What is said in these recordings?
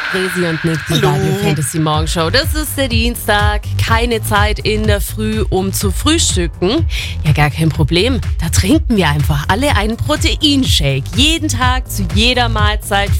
Resi und Nick, die Hallo. Radio Fantasy Morgenshow. Das ist der Dienstag. Keine Zeit in der Früh, um zu frühstücken. Ja, gar kein Problem. Da trinken wir einfach alle einen Proteinshake. Jeden Tag, zu jeder Mahlzeit,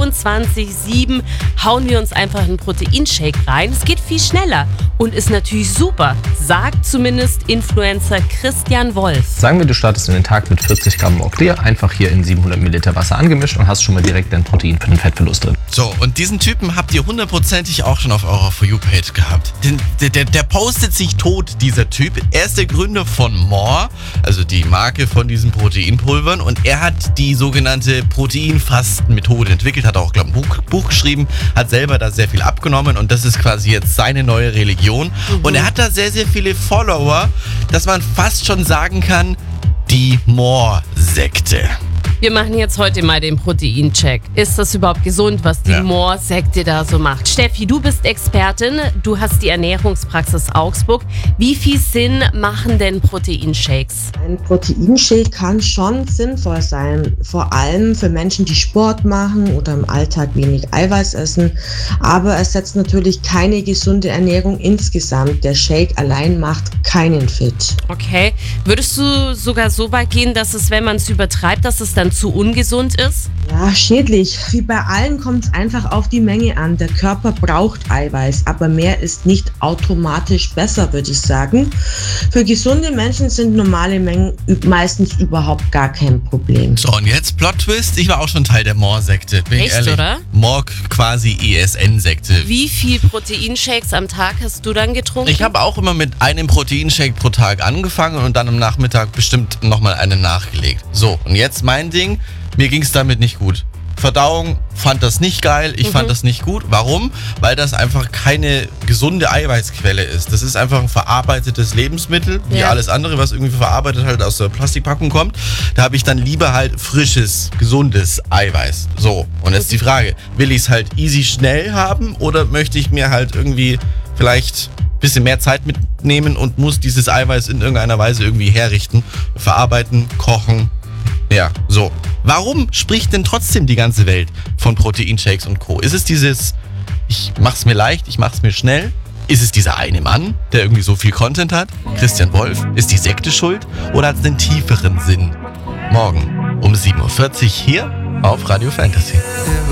24/7 hauen wir uns einfach einen Proteinshake rein. Es geht viel schneller und ist natürlich super, sagt zumindest Influencer Christian Wolf. Sagen wir, du startest in den Tag mit 40 Gramm Oclear, einfach hier in 700 Milliliter Wasser angemischt und hast schon mal direkt dein Protein für den Fettverlust drin. So, und diesen Typen habt ihr hundertprozentig auch schon auf eurer For You-Page gehabt. Der postet sich tot, dieser Typ. Er ist der Gründer von More, also die Marke von diesen Proteinpulvern. Und er hat die sogenannte Proteinfasten-Methode entwickelt, hat auch, glaube ich, ein Buch geschrieben, hat selber da sehr viel abgenommen und das ist quasi jetzt seine neue Religion. Und er hat da sehr, sehr viele Follower, dass man fast schon sagen kann, die More-Sekte. Wir machen jetzt heute mal den Proteincheck. Ist das überhaupt gesund, was die More-Sekte da so macht? Steffi, du bist Expertin, du hast die Ernährungspraxis Augsburg. Wie viel Sinn machen denn Proteinshakes? Ein Proteinshake kann schon sinnvoll sein, vor allem für Menschen, die Sport machen oder im Alltag wenig Eiweiß essen. Aber es setzt natürlich keine gesunde Ernährung insgesamt. Der Shake allein macht keinen fit. Okay. Würdest du sogar so weit gehen, dass es, wenn man es übertreibt, dass es dann zu ungesund ist? Ja, schädlich. Wie bei allen kommt es einfach auf die Menge an. Der Körper braucht Eiweiß, aber mehr ist nicht automatisch besser, würde ich sagen. Für gesunde Menschen sind normale Mengen meistens überhaupt gar kein Problem. So, und jetzt Plot-Twist. Ich war auch schon Teil der More-Sekte. Bin ich Echt, ehrlich? oder? More quasi ESN-Sekte. Wie viel Proteinshakes am Tag hast du dann getrunken? Ich habe auch immer mit einem Proteinshake pro Tag angefangen und dann am Nachmittag bestimmt nochmal einen nachgelegt. So, und jetzt mein Ding. Mir ging es damit nicht gut. Verdauung fand das nicht geil, ich fand das nicht gut. Warum? Weil das einfach keine gesunde Eiweißquelle ist. Das ist einfach ein verarbeitetes Lebensmittel, wie alles andere, was irgendwie verarbeitet halt aus der Plastikpackung kommt. Da habe ich dann lieber halt frisches, gesundes Eiweiß. So, und jetzt die Frage, will ich es halt easy schnell haben oder möchte ich mir halt irgendwie vielleicht ein bisschen mehr Zeit mitnehmen und muss dieses Eiweiß in irgendeiner Weise irgendwie herrichten, verarbeiten, kochen. Ja, so. Warum spricht denn trotzdem die ganze Welt von Proteinshakes und Co.? Ist es dieses, ich mach's mir leicht, ich mach's mir schnell? Ist es dieser eine Mann, der irgendwie so viel Content hat? Christian Wolf? Ist die Sekte schuld? Oder hat es einen tieferen Sinn? Morgen um 7:40 Uhr hier auf Radio Fantasy.